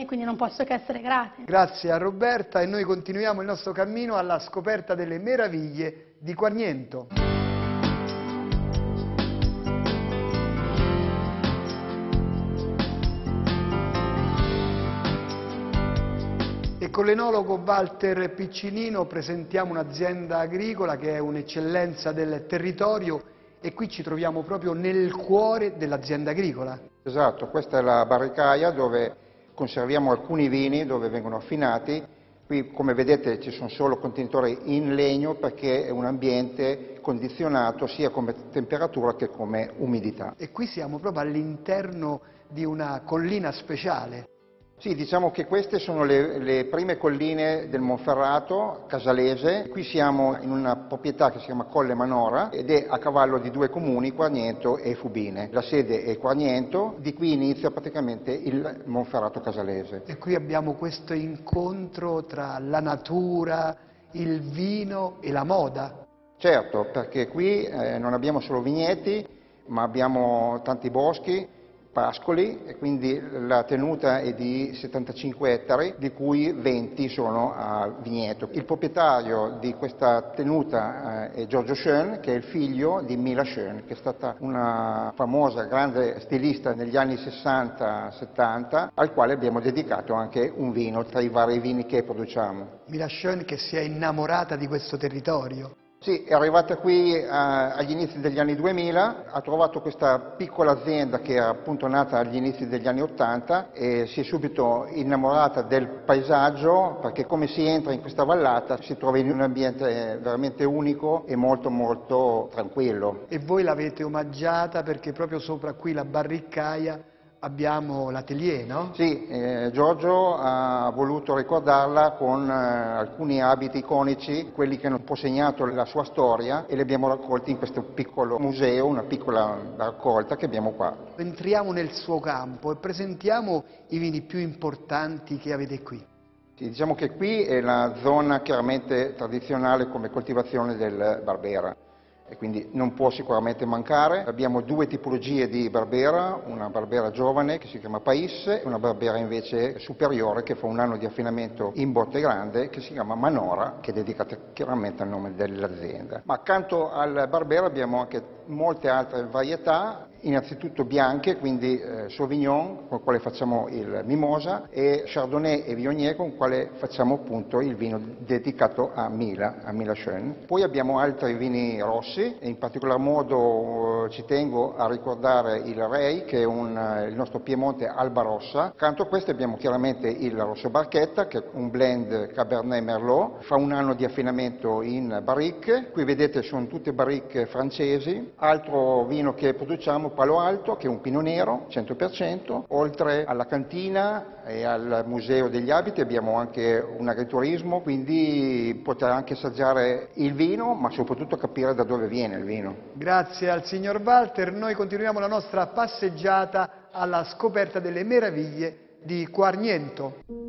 quindi non posso che essere grata. Grazie a Roberta, e noi continuiamo il nostro cammino alla scoperta delle meraviglie di Quarniento. E con l'enologo Walter Piccinino presentiamo un'azienda agricola che è un'eccellenza del territorio, e qui ci troviamo proprio nel cuore dell'azienda agricola. Esatto, questa è la barricaia dove conserviamo alcuni vini, dove vengono affinati. Qui, come vedete, ci sono solo contenitori in legno perché è un ambiente condizionato sia come temperatura che come umidità. E qui siamo proprio all'interno di una collina speciale. Sì, diciamo che queste sono le prime colline del Monferrato casalese. Qui siamo in una proprietà che si chiama Colle Manora ed è a cavallo di due comuni, Quarniento e Fubine. La sede è Quarniento, di qui inizia praticamente il Monferrato casalese. E qui abbiamo questo incontro tra la natura, il vino e la moda. Certo, perché qui non abbiamo solo vigneti, ma abbiamo tanti boschi, pascoli, e quindi la tenuta è di 75 ettari, di cui 20 sono a vigneto. Il proprietario di questa tenuta è Giorgio Schoen, che è il figlio di Mila Schoen, che è stata una famosa grande stilista negli anni 60-70, al quale abbiamo dedicato anche un vino tra i vari vini che produciamo. Mila Schoen, che si è innamorata di questo territorio. Sì, è arrivata qui agli inizi degli anni 2000, ha trovato questa piccola azienda che era appunto nata agli inizi degli anni 80 e si è subito innamorata del paesaggio, perché come si entra in questa vallata si trova in un ambiente veramente unico e molto molto tranquillo. E voi l'avete omaggiata perché proprio sopra qui la barricaia abbiamo l'atelier, no? Sì, Giorgio ha voluto ricordarla con alcuni abiti iconici, quelli che hanno un po' segnato la sua storia, e li abbiamo raccolti in questo piccolo museo, una piccola raccolta che abbiamo qua. Entriamo nel suo campo e presentiamo i vini più importanti che avete qui. Sì, diciamo che qui è la zona chiaramente tradizionale come coltivazione del Barbera, e quindi non può sicuramente mancare. Abbiamo due tipologie di Barbera, una Barbera giovane che si chiama Pais e una Barbera invece superiore che fa un anno di affinamento in botte grande che si chiama Manora, che è dedicata chiaramente al nome dell'azienda. Ma accanto al Barbera abbiamo anche molte altre varietà, innanzitutto bianche, quindi Sauvignon, con il quale facciamo il Mimosa, e Chardonnay e Viognier, con il quale facciamo appunto il vino dedicato a Mila Schoen. Poi abbiamo altri vini rossi, e in particolar modo ci tengo a ricordare il Rei, che è il nostro Piemonte Alba Rossa. Accanto a questo abbiamo chiaramente il Rosso Barchetta, che è un blend Cabernet Merlot, fa un anno di affinamento in barrique. Qui vedete sono tutte barrique francesi. Altro vino che produciamo, Palo Alto, che è un Pinot Nero 100%. Oltre alla cantina e al Museo degli Abiti abbiamo anche un agriturismo, quindi poter anche assaggiare il vino, ma soprattutto capire da dove viene il vino. Grazie al signor Walter, noi continuiamo la nostra passeggiata alla scoperta delle meraviglie di Quarniento.